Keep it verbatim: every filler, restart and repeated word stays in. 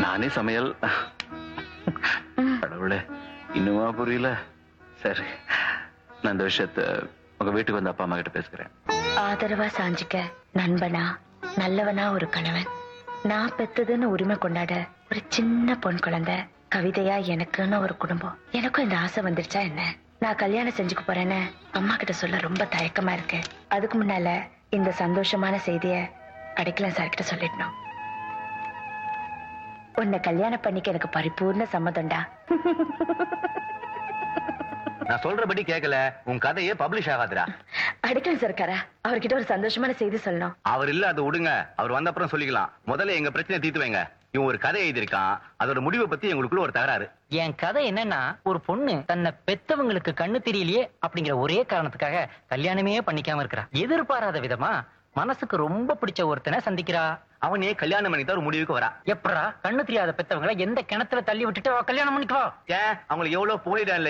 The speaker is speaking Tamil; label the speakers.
Speaker 1: நானே சமையல். கடவுளே, இன்னுமா புரியல? சரி, நான் இந்த விஷயத்த உங்க வீட்டுக்கு வந்து அப்பா அம்மா கிட்ட பேசுகிறேன்.
Speaker 2: ஆதரவா சாஞ்சிக்க நண்பனா, நல்லவனா ஒரு கணவன், நான் பெத்ததுன்னு உரிமை கொண்டாட ஒரு சின்ன பொன் குழந்தை, கவிதையா எனக்குன்னு ஒரு குடும்பம். எனக்கும் இந்த ஆசை வந்துருச்சா என்ன? நான் கல்யாணம் செஞ்சுக்க போறேன்னு அம்மா கிட்ட சொல்ல ரொம்ப தயக்கமா இருக்கு. அதுக்கு முன்னால இந்த சந்தோஷமான செய்திய அடைக்கலம் சார் கிட்ட சொல்லிடணும். உன்னை கல்யாணம் பண்ணிக்க எனக்கு பரிபூர்ண சம்மதம்டா.
Speaker 3: நான் சொல்றபடி கேட்கல, உன் கதையே பப்ளிஷ் ஆகாதுடா.
Speaker 2: அடைக்கலம் சார் இருக்காரா? அவர்கிட்ட ஒரு சந்தோஷமான செய்தி சொல்லணும்.
Speaker 3: அவர் இல்ல, அது விடுங்க. அவர் வந்த அப்புறம் சொல்லிக்கலாம். முதல்ல எங்க பிரச்சனை தீர்த்து வைங்க. இவன் ஒரு கதை எழுதியிருக்கான். அதோட முடிவை பத்தி எங்களுக்குள்ள ஒரு தகராறு.
Speaker 4: என் கதை என்னன்னா, ஒரு பொண்ணு தன்னை பெத்தவங்களுக்கு கண்ணு தெரியலையே அப்படிங்கிற ஒரே காரணத்துக்காக கல்யாணமே பண்ணிக்காம இருக்கிறா. எதிர்பாராத விதமா மனசுக்கு ரொம்ப பிடிச்ச ஒருத்தனை சந்திக்கிறா.
Speaker 3: அவனே கல்யாணம் பண்ணிட்டு ஒரு முடிவுக்கு வரா.
Speaker 4: எப்படா கண்ணு தெரியாத பெத்தவங்களை எந்த கிணத்துல தள்ளி விட்டுட்டு அவ கல்யாணம் பண்ணிக்குவா?
Speaker 3: ஏன் அவங்களுக்கு எவ்வளவு போயிடா